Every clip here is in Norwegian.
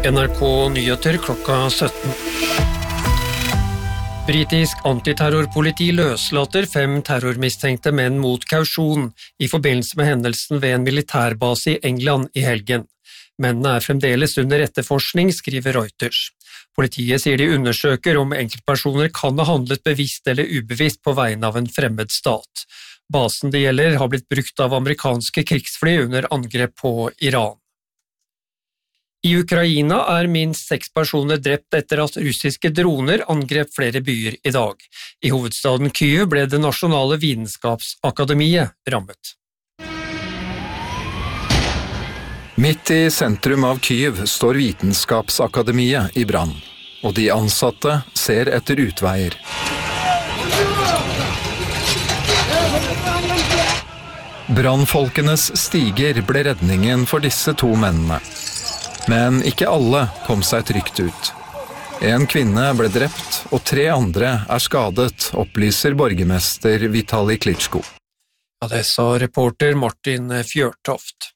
NRK Nyheter klokka 17. Britisk antiterrorpoliti løslater 5 terrormistenkte menn mot kausjon i forbindelse med hendelsen ved en militærbase i England i helgen. Mennene fremdeles under etterforskning, skriver Reuters. Politiet sier de undersøker om enkeltpersoner kan ha handlet bevisst eller ubevisst på vegne av en fremmed stat. Basen det gjelder har blitt brukt av amerikanske krigsfly under angrep på Iran. I Ukraina minst 6 personer drept etter at russiske droner angrep flere byer i dag. I hovedstaden Kyiv ble det nasjonale vitenskapsakademiet rammet. Midt i sentrum av Kyiv står Vitenskapsakademiet i brann, og de ansatte ser etter utveier. Brannfolkenes stiger ble redningen for disse 2 mennene. Men ikke alle kom seg trygt ut. En kvinne ble drept, og 3 andre skadet, opplyser borgermester Vitali Klitschko. Ja, det sa reporter Martin Fjørtoft.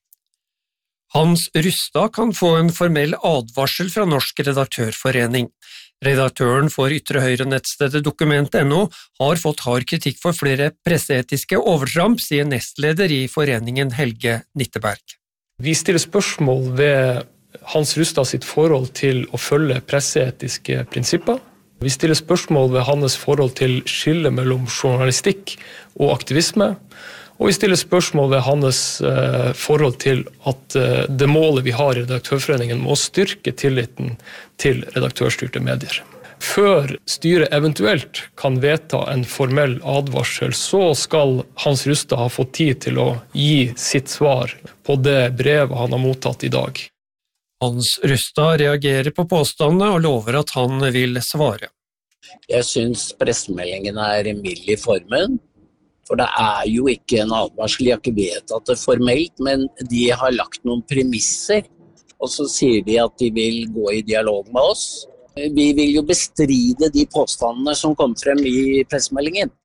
Hans Rustad kan få en formell advarsel fra Norsk Redaktørforening. Redaktøren for ytre høyre nettstedet Dokument.no har fått hard kritikk for flere presseetiske overtramp, sier nestleder i foreningen Helge Nitteberg. Vi stiller spørsmål ved Hans Rustad sitt forhold til å følge presseetiske prinsipper. Vi stiller spørsmål ved hans forhold til skille mellom journalistikk og aktivisme. Og vi stiller spørsmål ved hans forhold til at det målet vi har i Redaktørforeningen må styrke tilliten til redaktørstyrte medier. Før styret eventuelt kan vedta en formell advarsel, så skal Hans Rustad ha fått tid til å gi sitt svar på det brevet han har mottatt i dag. Hans Rustad reagerer på påstandene og lover at han vil svare. Jeg synes pressemeldingen mild i formen, for det jo ikke en advarsel. De har ikke vedtatt det formelt, men de har lagt noen premisser, og så sier de at de vil gå i dialog med oss. Vi vil jo bestride de påstandene som kom frem i pressemeldingen.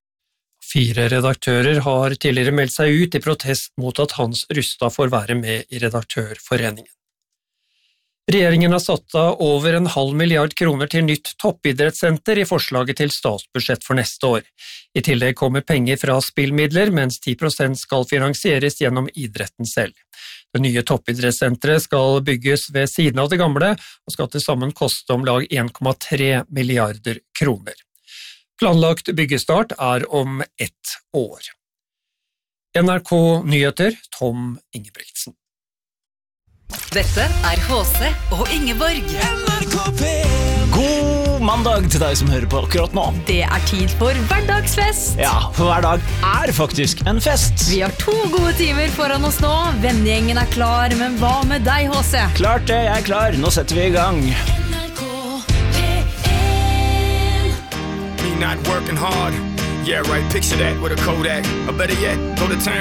4 redaktører har tidligere meldt seg ut i protest mot at Hans Rustad får være med i Redaktørforeningen. Regjeringen har satt av over 0,5 milliard kroner til nytt toppidrettssenter i forslaget til statsbudsjett for neste år. I tillegg kommer penger fra spillmidler, mens 10% skal finansieres gjennom idretten selv. Det nye toppidrettssenteret skal bygges ved siden av det gamle, og skal til sammen koste om lag 1,3 milliarder kroner. Planlagt byggestart om 1 år. NRK Nyheter, Tom Ingebrigtsen. Dette HC og Ingeborg. God mandag til deg som hører på akkurat nå. Det tid for hverdagsfest. Ja, for hver dag faktisk en fest. Vi har 2 gode timer foran oss nå. Vennegjengen klar, men hva med deg, HC? Klart det, jeg klar. Nå setter vi i gang. NRK P1. Me not working hard. Yeah, right, picture that with a Kodak. Or better yet, go to time.